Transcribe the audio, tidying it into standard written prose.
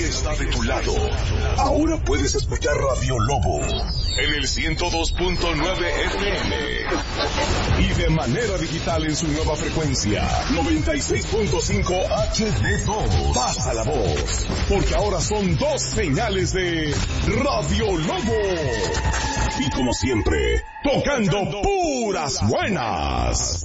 que está de tu lado. Ahora puedes escuchar Radio Lobo en el 102.9 FM y de manera digital en su nueva frecuencia 96.5 HD2. Pasa la voz, porque ahora son 2 señales de Radio Lobo. Y como siempre, tocando puras buenas.